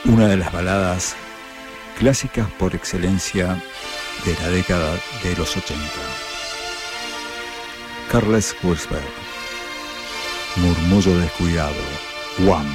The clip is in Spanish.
Una de las baladas clásicas por excelencia de la década de los 80. Carles Wurzberg, Murmullo descuidado, Wham!